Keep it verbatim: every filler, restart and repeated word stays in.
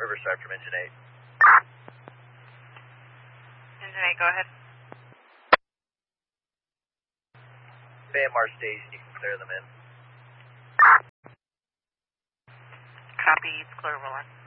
Riverside from Engine eight. Engine eight, go ahead. A M R station, you can clear them in. Copy, it's clear, Roland.